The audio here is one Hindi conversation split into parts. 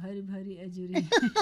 भरी भरी अजूरी।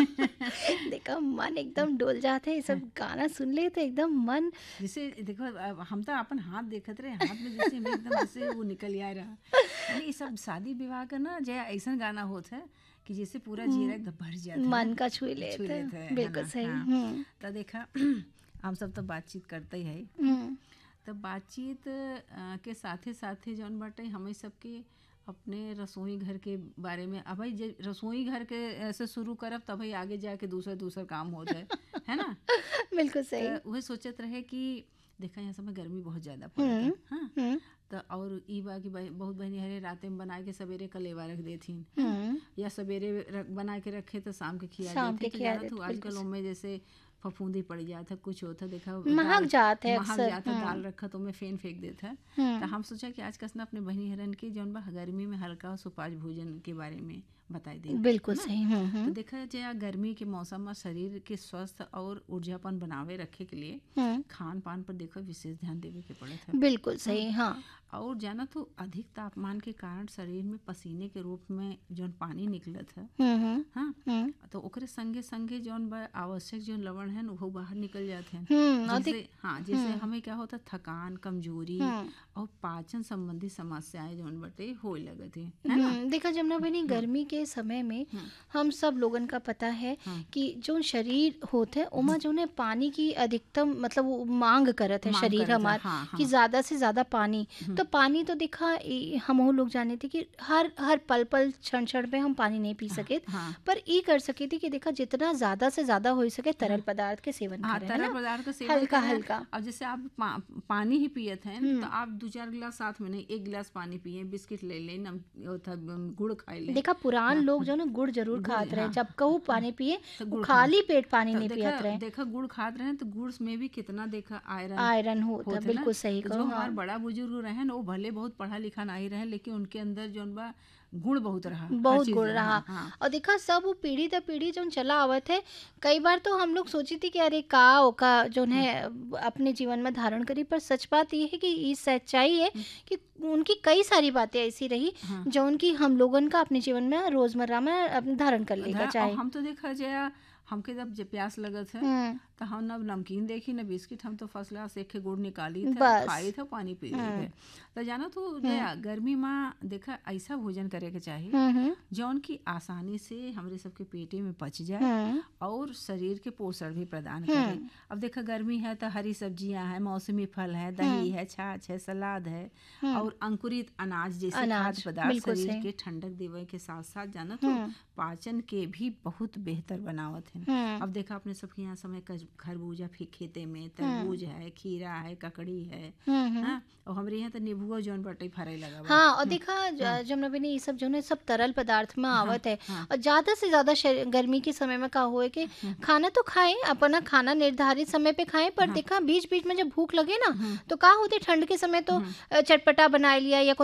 देखा मन एकदम डोल जाते है, सब गाना सुन ले तो एकदम मन। जैसे देखो हम तो अपन हाथ देखत रहे, हाथ में जैसे में एकदम जैसे वो निकल आ रहा। यानी ये सब शादी विवाह का ना जया ऐसा गाना होता है कि जैसे पूरा जीरा एकदम भर जाता है, मन का छू छू लेते लेते हैं, है बिल्कुल ना। सही। हाँ तो देखा हम सब तो बातचीत करते ही है। हम्म, तो बातचीत के साथे साथे जौन बाटे हमें सबके अपने रसोई घर के बारे में, अब भाई रसोई घर के ऐसे शुरू करब तब भाई आगे जाके दूसरा दूसरा काम हो जाए, है ना। बिल्कुल सही। तो वही सोचत रहे कि देखा यहाँ समय गर्मी बहुत ज़्यादा पड़ा था। हम्म, हाँ हम्म, तो और ई बा कि बहुत बहनी हरे रातें में बना के सवेरे कलेवा रख देथिन, है ना। हम्म, या सवेरे बना के रखे तो शाम के खिया शाम के देथिन। तो खिया जाना देते, तो बिल्कुल आजकल सही। उनमें जैसे फफूंदी पड़ जाता, कुछ होता, देखा महक दाल जाते है महक अक्सर। जाता, दाल रखा तो मैं फेंक देता है। तो हम्म, हम सोचा कि आज कसना अपने बहनी हरन के जौन बा गर्मी में हल्का और सुपाच्य भोजन के बारे में बताई दी, बिल्कुल है ना। सही। तो देखा जाए गर्मी के मौसम में शरीर के स्वस्थ और ऊर्जापन बनावे रखे के लिए हम्म, खान पान पर देखो विशेष ध्यान देवे के पड़े थे। बिल्कुल सही। हाँ, और जाना तो अधिक तापमान के कारण शरीर में पसीने के रूप में जौन पानी निकलत है, हम्म, हाँ हम्म, तो ओकरे संगे संगे जौन बा आवश्यक जौन लवण है वो बाहर निकल जाते हैं। अधिक। जैसे हाँ जैसे हमें क्या होता थकान, कमजोरी हम्म, और पाचन संबंधी समस्याएं जौन बटे हो लगत है ना। देखा जमुना बनी गर्मी के समय में हम सब लोगन का पता है कि जो शरीर होते हैं उमा जो है पानी की अधिकतम मतलब वो मांग करत है मांग शरीर करत है, हमार हाँ कि हाँ ज्यादा से ज्यादा पानी। तो पानी तो देखा हम लोग जाने थे कि हर हर पल पल क्षण क्षण पे हम पानी नहीं पी सके, हाँ पर ई कर सके थी कि देखा जितना ज्यादा से ज्यादा हो सके तरल पदार्थ के सेवन हाँ करें, है तरल ना, पदार्थ का सेवन हल्का करें। हल्का। अब जैसे आप पानी ही पियत हैं तो आप 2-4 गिलास साथ में नहीं, 1 गिलास पानी पिए, बिस्किट ले लें, गुड़ खा लें। देखा पुरान हाँ लोग जो ना गुड़ जरूर गुड़, खाते रहे, हाँ जब कहूँ पानी पिए तो वो गुड़ खा खाली पेट पानी तो नहीं देखा पियत रहे। देखा गुड़ खाते रहे तो गुड़ में भी कितना देखा आयरन आयरन होता है, होते ना। बिल्कुल सही तो कहो। जो हाँ, हमारे बड़ा बुजुर्ग रहे ना वो भले बहुत पढ़ा लिखा नहीं रहे लेकिन उनके अंदर जौन बा गुण बहुत रहा, हर बहुत चीज गुण रहा। हाँ हाँ और देखा सब वो पीढ़ी दर पीढ़ी जो चला आवत है, कई बार तो हम लोग सोची थी कि अरे का ओका जो है अपने जीवन में धारण करी, पर सच बात ये है कि ये सच्चाई है कि उनकी कई सारी बातें ऐसी रही हाँ जो उनकी हम लोगन का अपने जीवन में रोजमर्रा में अपने धारण कर लेगा और चाहे। हम तो देखा जाए हमके जब प्यास लगत है हम्म, तो हम न नमकीन देखी न बिस्किट, हम तो फर्स्ट क्लास एक गुड़ निकाली थे, बस। खाई थे, पानी पी रहे थे। तो जाना तो जया गर्मी में देखा ऐसा भोजन करे के चाहिए हम्म, जौन की आसानी से हमारे सबके पेटे में पच जाए हम्म, और शरीर के पोषण भी प्रदान करे। अब देखा गर्मी है तो हरी सब्जियां हैं, मौसमी फल है, दही है, छाछ है, सलाद है और अंकुरित अनाज जैसे खाद्य पदार्थ बिल्कुल शरीर सही। के ठंडक देवे के साथ साथ जाना तो पाचन के भी बहुत बेहतर बनावत है। अब देखा अपने सबके यहाँ समय खरबूजा खेते में, तरबूज है, खीरा है, ककड़ी है, हाँ और हमारे यहाँ तो नींबू जौन बटे फरे लगा बा। हाँ, और देखा जमुना बेनी ये सब जो है सब तरल पदार्थ में आवत है। और ज्यादा से ज्यादा गर्मी के समय में का हुए कि खाना तो खाएं, अपना खाना निर्धारित समय पे खाएं, पर देखा बीच बीच में जब भूख लगे ना तो का होते ठंड के समय तो चटपटा बना लिया या